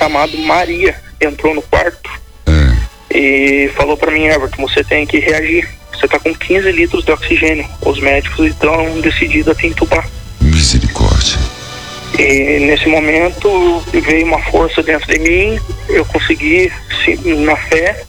chamado Maria entrou no quarto e falou para mim: Everton, você tem que reagir. Você tá com 15 litros de oxigênio. Os médicos estão decididos a te entubar. Misericórdia. E nesse momento veio uma força dentro de mim. Eu consegui, na fé,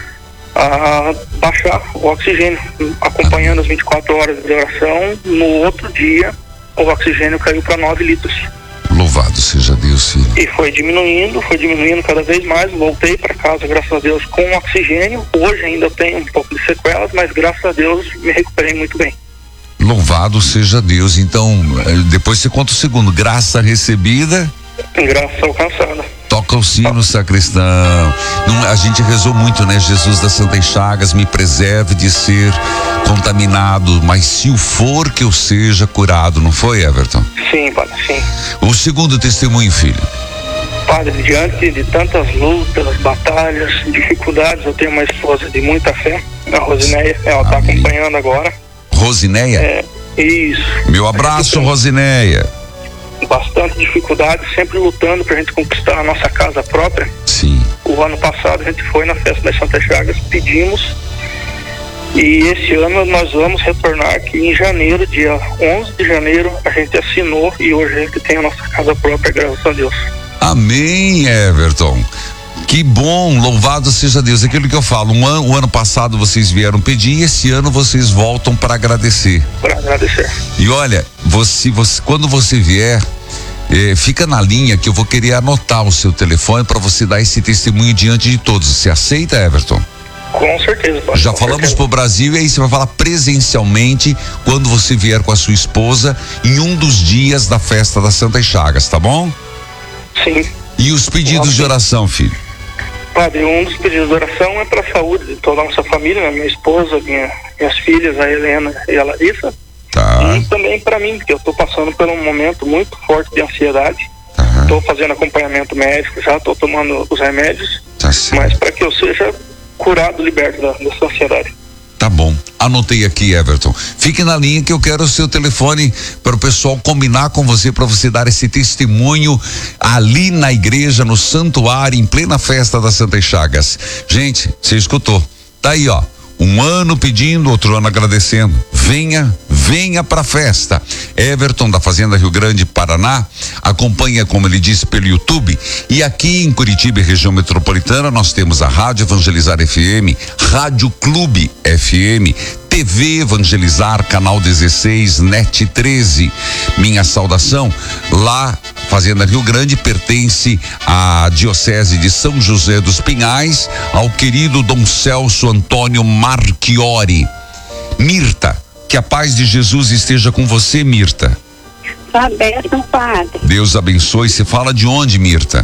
baixar o oxigênio, acompanhando as 24 horas de oração. No outro dia, o oxigênio caiu para 9 litros. Louvado seja Deus, filho. E foi diminuindo cada vez mais. Voltei para casa, graças a Deus, com oxigênio. Hoje ainda tenho um pouco de sequelas, mas graças a Deus me recuperei muito bem. Louvado seja Deus. Então, depois você conta o segundo: graça recebida, graça alcançada. Toca o sino, sacristão. A gente rezou muito, né? Jesus das Santas Chagas, me preserve de ser contaminado, mas se o for, que eu seja curado. Não foi, Everton? Sim, padre, sim. O segundo testemunho, filho. Padre, diante de tantas lutas, batalhas, dificuldades, eu tenho uma esposa de muita fé, a Rosineia. Ela está acompanhando agora. Rosineia? Isso. Meu abraço, Rosineia. Bastante dificuldade, sempre lutando pra gente conquistar a nossa casa própria. Sim. O ano passado a gente foi na festa das Santas Chagas, pedimos, e esse ano nós vamos retornar aqui em janeiro, dia 11 de janeiro, a gente assinou e hoje a gente tem a nossa casa própria, graças a Deus. Amém, Everton. Que bom, louvado seja Deus. Aquilo que eu falo, o ano passado vocês vieram pedir e esse ano vocês voltam para agradecer. Para agradecer. E olha, quando você vier, fica na linha que eu vou querer anotar o seu telefone para você dar esse testemunho diante de todos. Você aceita, Everton? Com certeza, padre. Já falamos pro Brasil e aí você vai falar presencialmente quando você vier com a sua esposa em um dos dias da festa das Santas Chagas, tá bom? Sim. E os pedidos de oração, filho? Padre, um dos pedidos de oração é para a saúde de toda a nossa família, né? Minha esposa, minhas filhas, a Helena e a Larissa. Tá. E também para mim, porque eu estou passando por um momento muito forte de ansiedade. Estou fazendo acompanhamento médico, já estou tomando os remédios. Tá certo. Mas para que eu seja curado, liberto dessa ansiedade. Tá bom, anotei aqui, Everton. Fique na linha que eu quero o seu telefone para o pessoal combinar com você, para você dar esse testemunho ali na igreja, no santuário, em plena festa das Santas Chagas. Gente, você escutou? Tá aí, ó. Um ano pedindo, outro ano agradecendo. Venha pra festa. Everton da Fazenda Rio Grande, Paraná, acompanha, como ele disse, pelo YouTube. E aqui em Curitiba e região metropolitana nós temos a Rádio Evangelizar FM, Rádio Clube FM, TV Evangelizar, canal 16, NET 13. Minha saudação. Lá, Fazenda Rio Grande pertence à Diocese de São José dos Pinhais, ao querido Dom Celso Antônio Marchiori. Mirta, que a paz de Jesus esteja com você, Mirta. Aberto, padre. Deus abençoe. Você fala de onde, Mirta?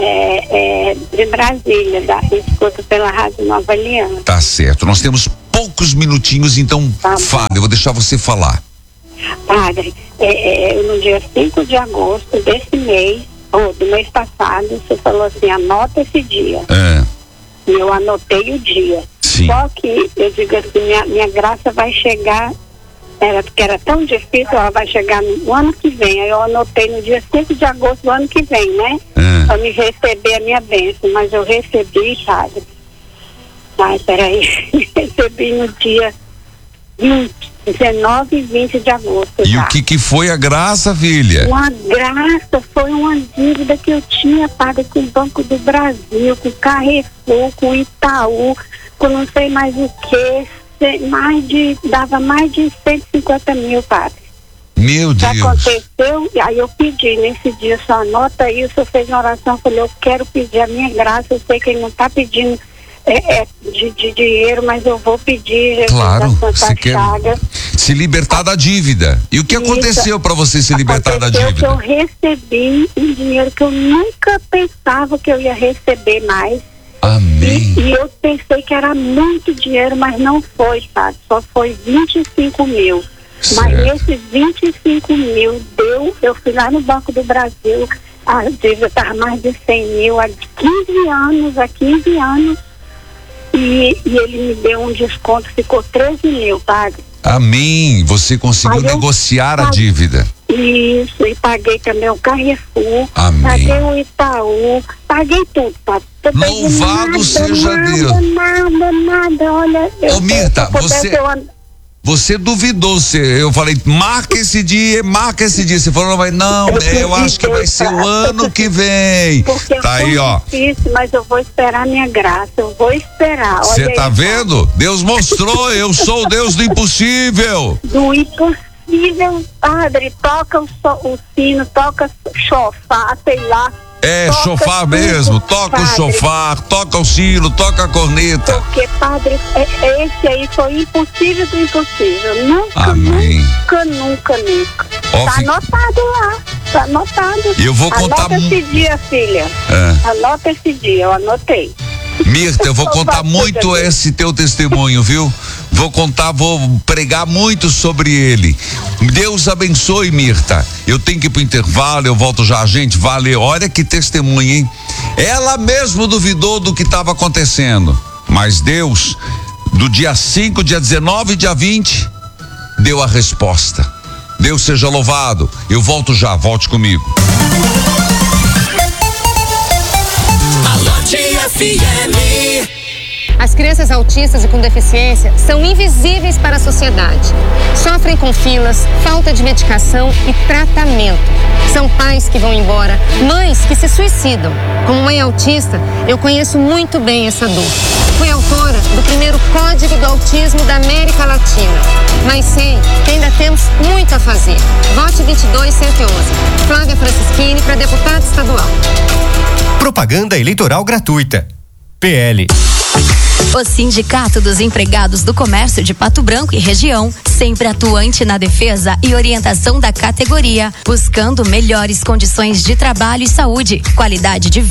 De Brasília, escuto pela Rádio Nova Aliança. Tá certo, nós temos poucos minutinhos, então fala, eu vou deixar você falar. Padre, no dia 5 de agosto desse mês, ou do mês passado, você falou assim, anota esse dia. E eu anotei o dia. Sim. Só que eu digo assim, minha graça vai chegar, porque era tão difícil, ela vai chegar no ano que vem. Aí eu anotei no dia 5 de agosto do ano que vem, né? Pra me receber a minha bênção. Mas eu recebi, padre. Mas peraí, recebi no dia 19 e 20 de agosto. E o que foi a graça, filha? Uma graça, foi uma dívida que eu tinha, padre, com o Banco do Brasil, com o Carrefour, com o Itaú, com não sei mais o que, dava mais de 150 mil, padre. Meu Deus. Aconteceu, e aí eu pedi, nesse dia, só anota aí, o senhor fez uma oração, eu falei, eu quero pedir a minha graça, eu sei que ele não está pedindo de dinheiro, mas eu vou pedir. Claro, você quer se libertar da dívida. E o que aconteceu para você se libertar da dívida? Que eu recebi um dinheiro que eu nunca pensava que eu ia receber mais. Amém. E eu pensei que era muito dinheiro, mas não foi, sabe? Só foi 25 mil. Certo. Mas nesses 25 mil eu fui lá no Banco do Brasil, a dívida estava mais de 100 mil há 15 anos. E ele me deu um desconto, ficou 13 mil, padre. Amém. Você conseguiu negociar a dívida. Isso, e paguei também o Carrefour, Amém. paguei o Itaú, paguei tudo, tá? Louvado seja Deus. Nada, olha. Ô Mirta, você duvidou, eu falei, marca esse dia. Você falou, mas não, eu acho que vai ser o ano que vem. Porque tá aí, ó. Difícil, mas eu vou esperar minha graça, eu vou esperar. Você tá vendo? Deus mostrou, eu sou o Deus do impossível. Do impossível, padre, toca o sino, toca chofar, sei lá. É, chofar mesmo, toca o chofar, toca o sino, toca a corneta. Porque, padre, esse aí foi impossível do impossível. Amém. Nunca. Ó, tá anotado lá, tá anotado. Eu vou contar. Anota esse dia, filha. Anota esse dia, eu anotei. Mirta, eu vou contar muito esse teu testemunho, viu? Vou pregar muito sobre ele. Deus abençoe, Mirta. Eu tenho que ir pro intervalo, eu volto já, gente. Valeu, olha que testemunho, hein? Ela mesmo duvidou do que estava acontecendo, mas Deus, do dia 5, dia 19 e dia 20, deu a resposta. Deus seja louvado. Eu volto já, volte comigo. As crianças autistas e com deficiência são invisíveis para a sociedade. Sofrem com filas, falta de medicação e tratamento. São pais que vão embora, mães que se suicidam. Como mãe autista, eu conheço muito bem essa dor. Fui autora do primeiro Código do Autismo da América Latina. Mas sei que ainda temos muito a fazer. Vote 22111. Flávia Francischini para deputada estadual. Propaganda eleitoral gratuita. PL. O Sindicato dos Empregados do Comércio de Pato Branco e região, sempre atuante na defesa e orientação da categoria, buscando melhores condições de trabalho e saúde, qualidade de vida.